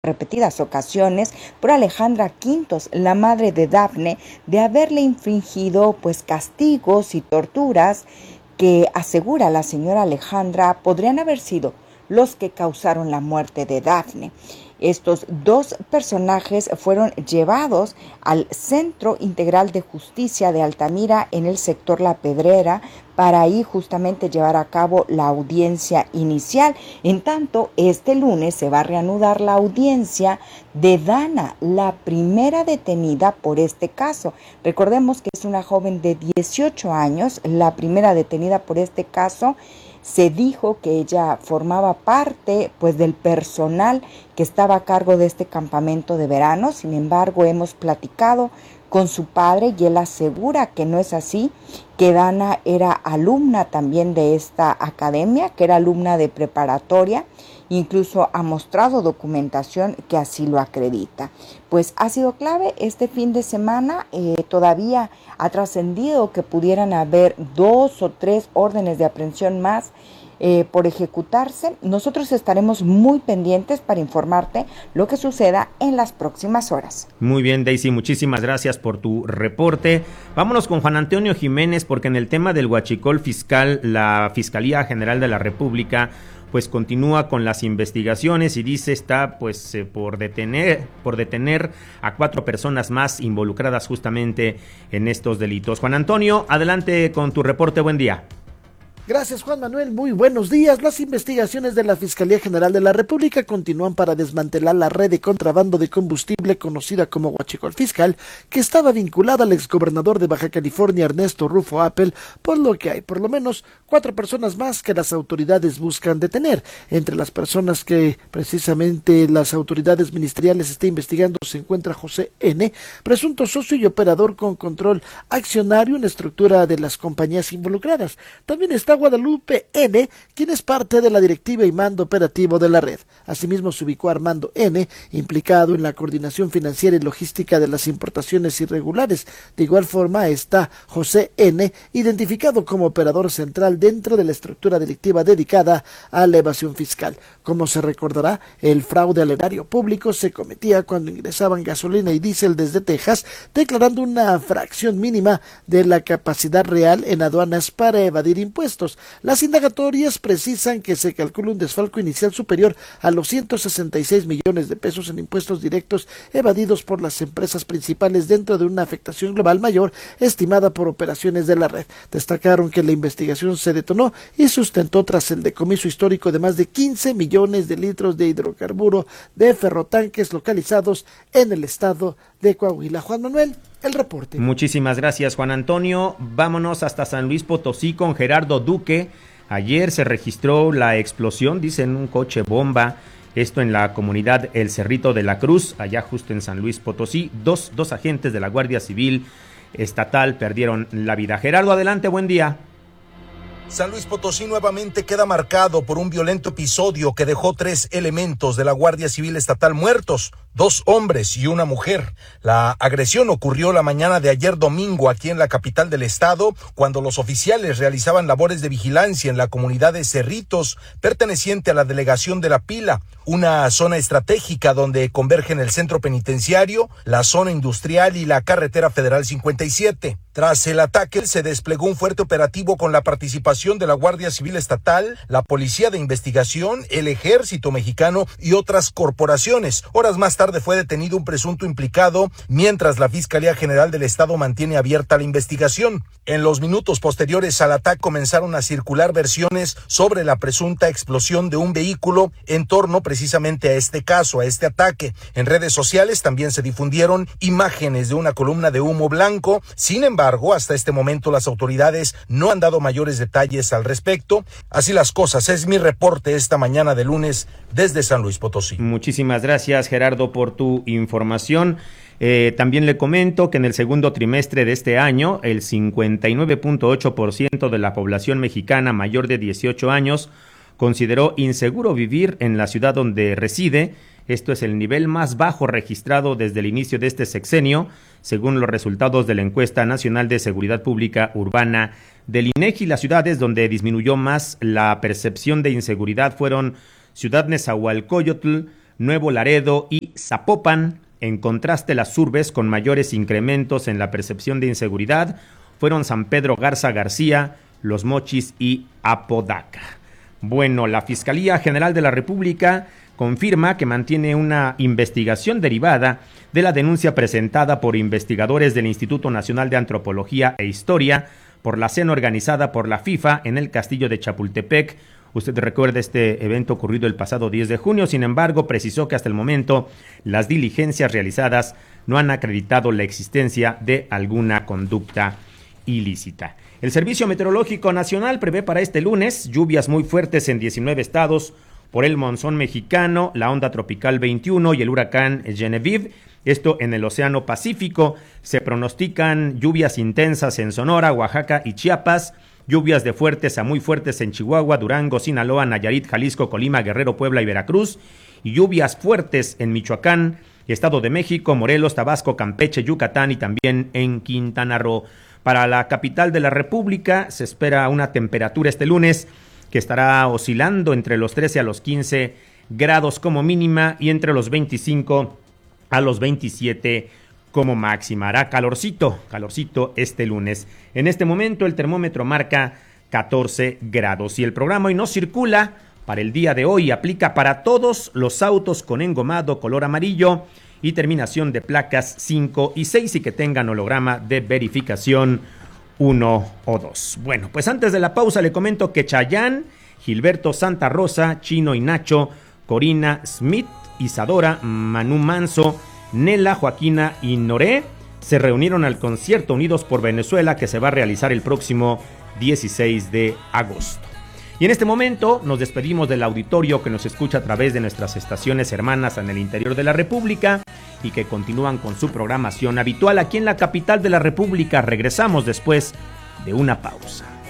repetidas ocasiones por Alejandra Quintos, la madre de Dafne, de haberle infringido pues castigos y torturas que, asegura la señora Alejandra, podrían haber sido los que causaron la muerte de Dafne. Estos dos personajes fueron llevados al Centro Integral de Justicia de Altamira en el sector La Pedrera para ahí justamente llevar a cabo la audiencia inicial. En tanto, este lunes se va a reanudar la audiencia de Dana, la primera detenida por este caso. Recordemos que es una joven de 18 años, la primera detenida por este caso. Se dijo que ella formaba parte pues del personal que estaba a cargo de este campamento de verano. Sin embargo, hemos platicado con su padre y él asegura que no es así, que Dana era alumna también de esta academia, que era alumna de preparatoria. Incluso ha mostrado documentación que así lo acredita. Pues ha sido clave este fin de semana. Todavía ha trascendido que pudieran haber 2 o 3 órdenes de aprehensión más por ejecutarse. Nosotros estaremos muy pendientes para informarte lo que suceda en las próximas horas. Muy bien, Daisy, muchísimas gracias por tu reporte. Vámonos con Juan Antonio Jiménez, porque en el tema del huachicol fiscal, la Fiscalía General de la República pues continúa con las investigaciones y dice está pues por detener a 4 personas más involucradas justamente en estos delitos. Juan Antonio, adelante con tu reporte, buen día. Gracias, Juan Manuel, muy buenos días. Las investigaciones de la Fiscalía General de la República continúan para desmantelar la red de contrabando de combustible conocida como huachicol fiscal, que estaba vinculada al exgobernador de Baja California, Ernesto Rufo Appel, por lo que hay por lo menos 4 personas más que las autoridades buscan detener. Entre las personas que precisamente las autoridades ministeriales están investigando se encuentra José N., presunto socio y operador con control accionario en la estructura de las compañías involucradas. También está Guadalupe N., quien es parte de la directiva y mando operativo de la red. Asimismo se ubicó a Armando N., implicado en la coordinación financiera y logística de las importaciones irregulares. De igual forma está José N., identificado como operador central dentro de la estructura delictiva dedicada a la evasión fiscal. Como se recordará, el fraude al erario público se cometía cuando ingresaban gasolina y diésel desde Texas, declarando una fracción mínima de la capacidad real en aduanas para evadir impuestos. Las indagatorias precisan que se calcula un desfalco inicial superior a los 166 millones de pesos en impuestos directos evadidos por las empresas principales dentro de una afectación global mayor estimada por operaciones de la red. Destacaron que la investigación se detonó y sustentó tras el decomiso histórico de más de 15 millones de litros de hidrocarburo de ferrotanques localizados en el estado de Coahuila. Juan Manuel, el reporte. Muchísimas gracias, Juan Antonio. Vámonos hasta San Luis Potosí con Gerardo Duque. Ayer se registró la explosión, dicen, un coche bomba. Esto en la comunidad El Cerrito de la Cruz, allá justo en San Luis Potosí. Dos agentes de la Guardia Civil Estatal perdieron la vida. Gerardo, adelante, buen día. San Luis Potosí nuevamente queda marcado por un violento episodio que dejó 3 elementos de la Guardia Civil Estatal muertos, 2 hombres y una mujer. La agresión ocurrió la mañana de ayer domingo aquí en la capital del estado, cuando los oficiales realizaban labores de vigilancia en la comunidad de Cerritos, perteneciente a la delegación de La Pila, una zona estratégica donde convergen el centro penitenciario, la zona industrial y la carretera federal 57. Tras el ataque se desplegó un fuerte operativo con la participación de la Guardia Civil Estatal, la Policía de Investigación, el Ejército Mexicano y otras corporaciones. Horas más tarde fue detenido un presunto implicado, mientras la Fiscalía General del Estado mantiene abierta la investigación. En los minutos posteriores al ataque comenzaron a circular versiones sobre la presunta explosión de un vehículo en torno precisamente a este caso, a este ataque. En redes sociales también se difundieron imágenes de una columna de humo blanco. Sin embargo, hasta este momento las autoridades no han dado mayores detalles al respecto. Así las cosas, es mi reporte esta mañana de lunes desde San Luis Potosí. Muchísimas gracias, Gerardo, por tu información. También le comento que en el segundo trimestre de este año, el 59.8% de la población mexicana mayor de 18 años consideró inseguro vivir en la ciudad donde reside. Esto es el nivel más bajo registrado desde el inicio de este sexenio, según los resultados de la Encuesta Nacional de Seguridad Pública Urbana del INEGI. Las ciudades donde disminuyó más la percepción de inseguridad fueron Ciudad Nezahualcóyotl, Nuevo Laredo y Zapopan. En contraste, las urbes con mayores incrementos en la percepción de inseguridad fueron San Pedro Garza García, Los Mochis y Apodaca. Bueno, la Fiscalía General de la República confirma que mantiene una investigación derivada de la denuncia presentada por investigadores del Instituto Nacional de Antropología e Historia por la cena organizada por la FIFA en el Castillo de Chapultepec. Usted recuerda este evento ocurrido el pasado 10 de junio, sin embargo, precisó que hasta el momento las diligencias realizadas no han acreditado la existencia de alguna conducta ilícita. El Servicio Meteorológico Nacional prevé para este lunes lluvias muy fuertes en 19 estados por el monzón mexicano, la onda tropical 21 y el huracán Genevieve. Esto en el Océano Pacífico. Se pronostican lluvias intensas en Sonora, Oaxaca y Chiapas, lluvias de fuertes a muy fuertes en Chihuahua, Durango, Sinaloa, Nayarit, Jalisco, Colima, Guerrero, Puebla y Veracruz, y lluvias fuertes en Michoacán, Estado de México, Morelos, Tabasco, Campeche, Yucatán y también en Quintana Roo. Para la capital de la República se espera una temperatura este lunes que estará oscilando entre los 13 a los 15 grados como mínima y entre los 25 a los 27 como máxima. Hará calorcito este lunes. En este momento el termómetro marca 14 grados y el programa Hoy No Circula para el día de hoy aplica para todos los autos con engomado color amarillo y terminación de placas 5 y 6 y que tengan holograma de verificación 1 o 2. Bueno, pues antes de la pausa le comento que Chayanne, Gilberto Santa Rosa, Chino y Nacho, Corina Smith, Isadora, Manu Manso, Nela, Joaquina y Noré se reunieron al concierto Unidos por Venezuela que se va a realizar el próximo 16 de agosto. Y en este momento nos despedimos del auditorio que nos escucha a través de nuestras estaciones hermanas en el interior de la República y que continúan con su programación habitual aquí en la capital de la República. Regresamos después de una pausa.